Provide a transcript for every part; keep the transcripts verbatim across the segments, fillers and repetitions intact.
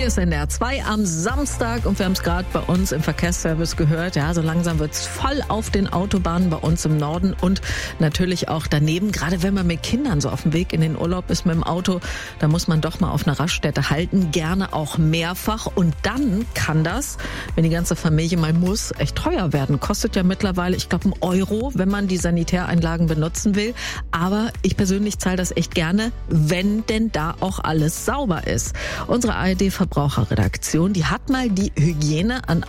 Hier ist N D R zwei am Samstag und wir haben es gerade bei uns im Verkehrsservice gehört. Ja, so langsam wird es voll auf den Autobahnen bei uns im Norden und natürlich auch daneben. Gerade wenn man mit Kindern so auf dem Weg in den Urlaub ist mit dem Auto, da muss man doch mal auf einer Raststätte halten, gerne auch mehrfach. Und dann kann das, wenn die ganze Familie mal muss, echt teuer werden. Kostet ja mittlerweile, ich glaube, einen Euro, wenn man die Sanitäreinlagen benutzen will. Aber ich persönlich zahle das echt gerne, wenn denn da auch alles sauber ist. Unsere A R D-Verbraucherredaktion, die hat mal die Hygiene an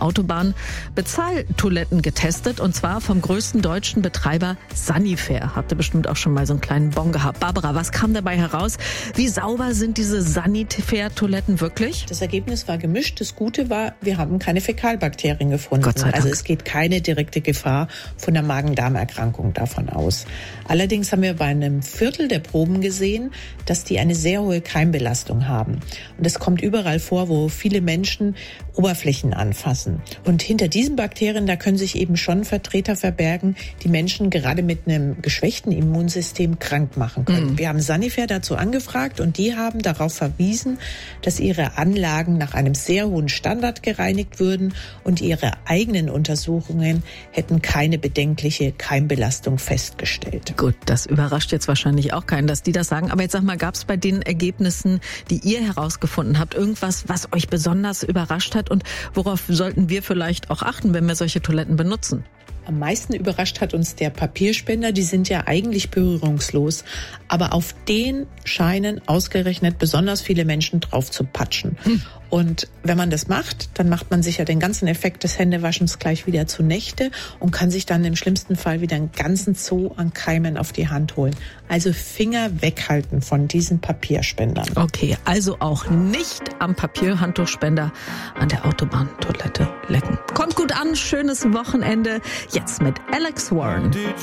Autobahn-Bezahltoiletten getestet und zwar vom größten deutschen Betreiber Sanifair. Habt ihr bestimmt auch schon mal so einen kleinen Bon gehabt. Barbara, was kam dabei heraus? Wie sauber sind diese Sanifair-Toiletten wirklich? Das Ergebnis war gemischt. Das Gute war, wir haben keine Fäkalbakterien gefunden. Gott sei Dank. Also es geht keine direkte Gefahr von der Magen-Darm-Erkrankung davon aus. Allerdings haben wir bei einem Viertel der Proben gesehen, dass die eine sehr hohe Keimbelastung haben. Und das kommt überall vor, wo viele Menschen Oberflächen anfassen. Und hinter diesen Bakterien, da können sich eben schon Vertreter verbergen, die Menschen gerade mit einem geschwächten Immunsystem krank machen können. Mhm. Wir haben Sanifair dazu angefragt und die haben darauf verwiesen, dass ihre Anlagen nach einem sehr hohen Standard gereinigt würden und ihre eigenen Untersuchungen hätten keine bedenkliche Keimbelastung festgestellt. Gut, das überrascht jetzt wahrscheinlich auch keinen, dass die das sagen. Aber jetzt sag mal, gab es bei den Ergebnissen, die ihr herausgefunden habt, irgendwas, was euch besonders überrascht hat? Und worauf sollten wir vielleicht auch achten, wenn wir solche Toiletten benutzen? Am meisten überrascht hat uns der Papierspender. Die sind ja eigentlich berührungslos. Aber auf den scheinen ausgerechnet besonders viele Menschen drauf zu patschen. Hm. Und wenn man das macht, dann macht man sich ja den ganzen Effekt des Händewaschens gleich wieder zunichte und kann sich dann im schlimmsten Fall wieder einen ganzen Zoo an Keimen auf die Hand holen. Also Finger weghalten von diesen Papierspendern. Okay, also auch nicht am Papierhandtuchspender an der Autobahntoilette lecken. Kommt gut an, schönes Wochenende. Jetzt mit Alex Warren.